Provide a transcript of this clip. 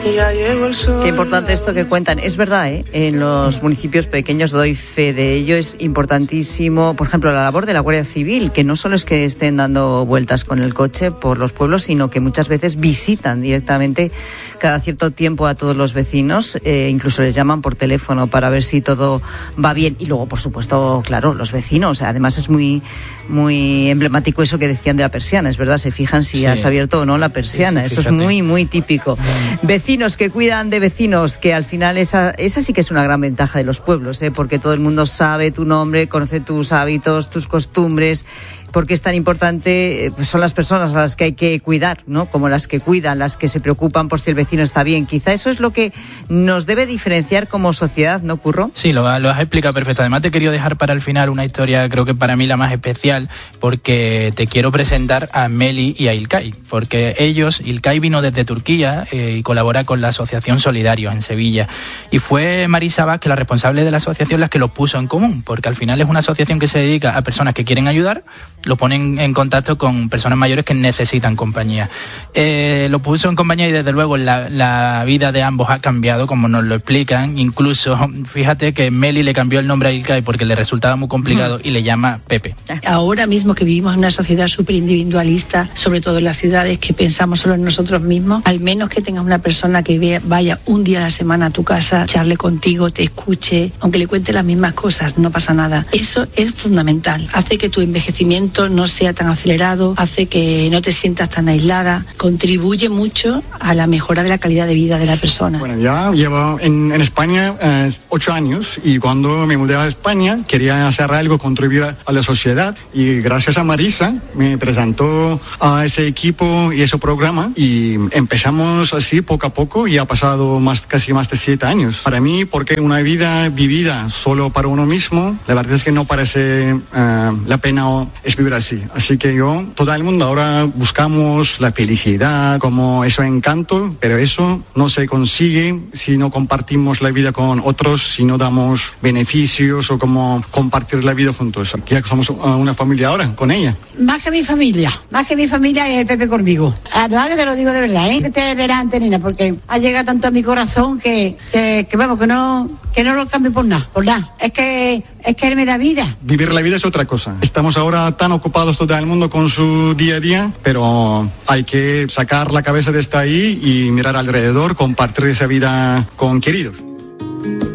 Qué importante esto que cuentan. Es verdad, en los municipios pequeños doy fe de ello. Es importantísimo, por ejemplo, la labor de la Guardia Civil, que no solo es que estén dando vueltas con el coche por los pueblos, sino que muchas veces visitan directamente cada cierto tiempo a todos los vecinos, incluso les llaman por teléfono para ver si todo va bien. Y luego, por supuesto, claro, los vecinos. Además es muy emblemático eso que decían de la persiana, es verdad, se fijan si has abierto o no la persiana. Sí, eso es muy, muy típico. Vecinos que cuidan de vecinos, que al final esa sí que es una gran ventaja de los pueblos, porque todo el mundo sabe tu nombre, conoce tus hábitos, tus costumbres. Porque es tan importante, pues son las personas a las que hay que cuidar, ¿no? Como las que cuidan, las que se preocupan por si el vecino está bien. Quizá eso es lo que nos debe diferenciar como sociedad, ¿no, Curro? Sí, lo has explicado perfecto. Además te he querido dejar para el final una historia, creo que para mí la más especial, porque te quiero presentar a Meli y a İlkay, porque İlkay vino desde Turquía y colabora con la Asociación Solidarios en Sevilla. Y fue Marisa Vázquez, la responsable de la asociación, la que lo puso en común, porque al final es una asociación que se dedica a personas que quieren ayudar, lo ponen en contacto con personas mayores que necesitan compañía. Lo puso en compañía y desde luego la vida de ambos ha cambiado, como nos lo explican. Incluso, fíjate que Meli le cambió el nombre a İlkay porque le resultaba muy complicado y le llama Pepe. Ahora mismo que vivimos en una sociedad súper individualista, sobre todo en las ciudades, que pensamos solo en nosotros mismos, al menos que tengas una persona que vaya un día a la semana a tu casa, charle contigo, te escuche, aunque le cuente las mismas cosas, no pasa nada. Eso es fundamental. Hace que tu envejecimiento no sea tan acelerado, hace que no te sientas tan aislada, contribuye mucho a la mejora de la calidad de vida de la persona. Bueno, ya llevo en España 8 años y cuando me mudé a España quería hacer algo, contribuir a la sociedad y gracias a Marisa me presentó a ese equipo y ese programa y empezamos así poco a poco y ha pasado casi más de 7 años. Para mí, porque una vida vivida solo para uno mismo, la verdad es que no parece la pena vivir así. Así que todo el mundo ahora buscamos la felicidad, como eso encanto, pero eso no se consigue si no compartimos la vida con otros, si no damos beneficios o como compartir la vida juntos. Ya que somos una familia ahora con ella. Más que mi familia es el Pepe conmigo. La verdad que te lo digo de verdad, que te delante, nena, porque ha llegado tanto a mi corazón que vamos, que no lo cambio por nada. Es que él me da vida. Vivir la vida es otra cosa. Estamos ahora tan ocupados todo el mundo con su día a día, pero hay que sacar la cabeza de ahí y mirar alrededor, compartir esa vida con queridos.